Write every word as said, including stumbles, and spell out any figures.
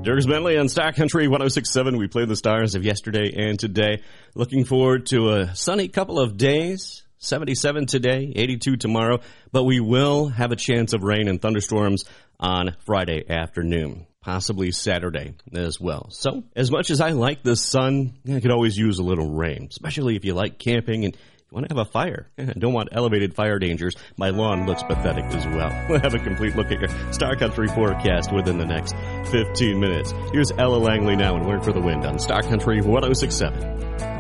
Dierks Bentley on Star Country one oh six point seven. We played the stars of yesterday and today. Looking forward to a sunny couple of days. seventy-seven today, eighty-two tomorrow. But we will have a chance of rain and thunderstorms on Friday afternoon. Possibly Saturday as well. So, as much as I like the sun, I could always use a little rain, especially if you like camping and you want to have a fire. I don't want elevated fire dangers. My lawn looks pathetic as well. We'll have a complete look at your Star Country forecast within the next fifteen minutes. Here's Ella Langley now and Word for the Wind on Star Country one oh six point seven.